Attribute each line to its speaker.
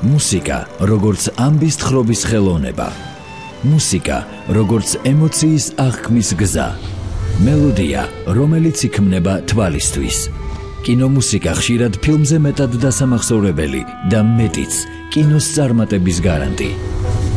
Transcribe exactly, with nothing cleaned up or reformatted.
Speaker 1: მუსიკა, როგორც ამბის თხრობის ხელოვნება. მუსიკა, როგორც ემოციის აღქმის გზა. მელოდია, რომელიც იქმნება თვალისთვის. კინომუსიკა ხშირად ფილმზე მეტად დასამახსოვრებელი და მეტიც კინოს წარმატების გარანტი.